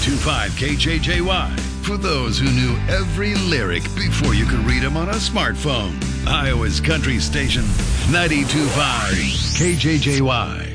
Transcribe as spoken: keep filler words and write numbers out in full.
two five K J J Y. For those who knew every lyric before you could read them on a smartphone. Iowa's Country Station, ninety-two point five K J J Y.